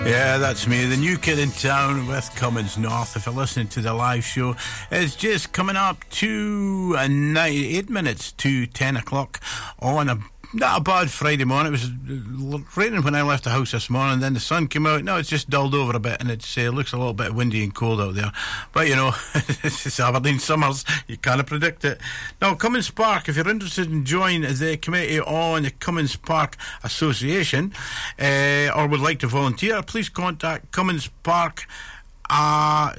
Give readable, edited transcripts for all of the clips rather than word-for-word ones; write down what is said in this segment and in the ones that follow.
Yeah, that's me, the new kid in town with Cummins North. If you're listening to the live show, it's just coming up to 8 minutes to 10 o'clock on not a bad Friday morning. It was raining when I left the house this morning, then the sun came out. Now it's just dulled over a bit, and it looks a little bit windy and cold out there. But you know, it's Aberdeen summers, you can't predict it. Now, Cummins Park, if you're interested in joining the committee on the Cummins Park Association, or would like to volunteer, please contact Cummins Park A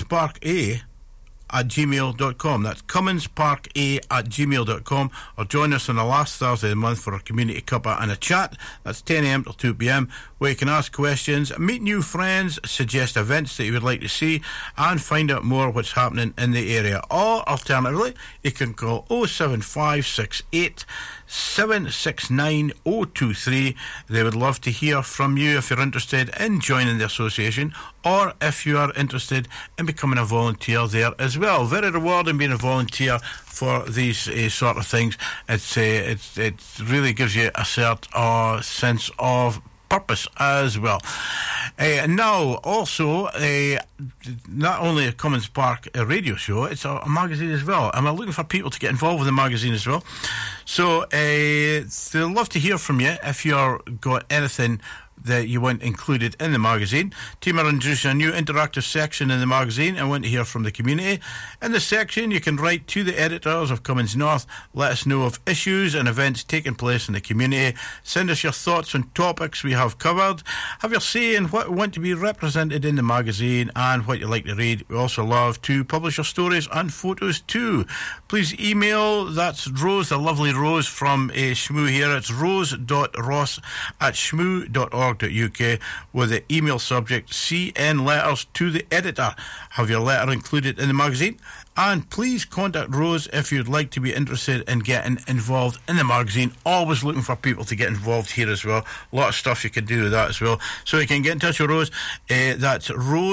at gmail.com. That's cumminsparka@gmail.com, or join us on the last Thursday of the month for a community cuppa and a chat. That's 10 a.m. till 2 p.m, where you can ask questions, meet new friends, suggest events that you would like to see, and find out more what's happening in the area. Or alternatively, you can call 07568 769 023. They would love to hear from you if you're interested in joining the association, or if you are interested in becoming a volunteer there as well. Very rewarding being a volunteer for these sort of things. It really gives you a certain sense of purpose as well. Now, also, not only a Cummins Park radio show, it's a magazine as well, and we're looking for people to get involved with the magazine as well. So, they'd love to hear from you if you've got anything that you want included in the magazine. Team are introducing a new interactive section in the magazine and want to hear from the community. In the section, you can write to the editors of Cummins North, let us know of issues and events taking place in the community, send us your thoughts on topics we have covered, have your say in what you want to be represented in the magazine and what you like to read. We also love to publish your stories and photos too. Please email, that's Rose, the lovely Rose from Shmoo here. It's rose.ross@shmoo.org.uk with the email subject CN letters to the editor. Have your letter included in the magazine, and please contact Rose if you'd like to be interested in getting involved in the magazine. Always looking for people to get involved here as well. A lot of stuff you can do with that as well. So you can get in touch with Rose. That's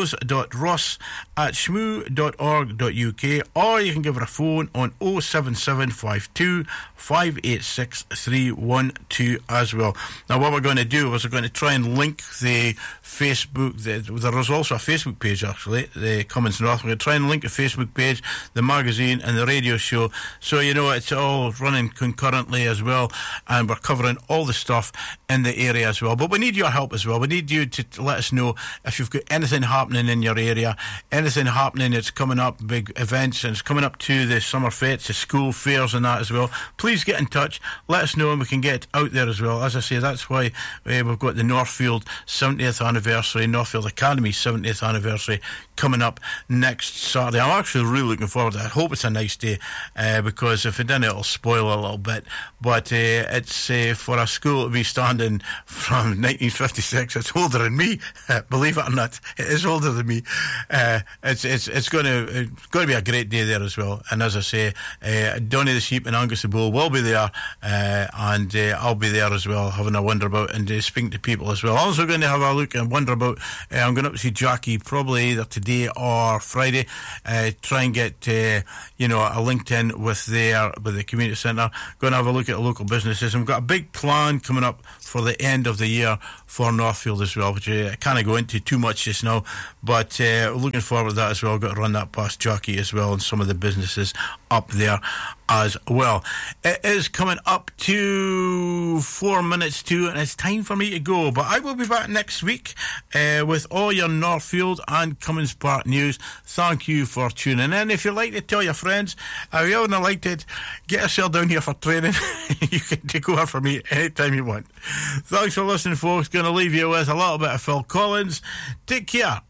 rose.ross@shmoo.org.uk, or you can give her a phone on 07752 586 312 as well. Now, what we're going to do is we're going to try and link the Facebook. There is also a Facebook page, actually, the Cummins North. We're going to try and link the Facebook page, the magazine, and the radio show, so you know it's all running concurrently as well, and we're covering all the stuff in the area as well. But we need your help as well. We need you to let us know if you've got anything happening in your area, anything happening that's coming up, big events, and it's coming up to the summer fetes, the school fairs and that as well. Please get in touch, let us know, and we can get out there as well. As I say, that's why we've got the Northfield 70th anniversary, Northfield Academy 70th anniversary coming up next Saturday. I'm actually really looking forward to it. I hope it's a nice day, because if it doesn't, it'll spoil a little bit. But it's for a school to be standing from 1956. It's older than me, believe it or not. It is older than me. It's going to be a great day there as well. And as I say, Donny the Sheep and Angus the Bull will be there, and I'll be there as well, having a wander about and speaking to people as well. Also going to have a look and wonder about. I'm going up to see Jackie probably either today or Friday. Try and get a linked in with the community centre. Going to have a look at local businesses. And we've got a big plan coming up for the end of the year for Northfield as well, which I can't go into too much just now, but looking forward to that as well. Got to run that past Jackie as well and some of the businesses up there as well. It is coming up to 4 minutes to, and it's time for me to go, but I will be back next week with all your Northfield and Cummins Park news. Thank you for tuning in. If you'd like to tell your friends, if you haven't liked it, get yourself down here for training. You can take over for me anytime you want. Thanks for listening, folks. Going to leave you with a little bit of Phil Collins. Take care.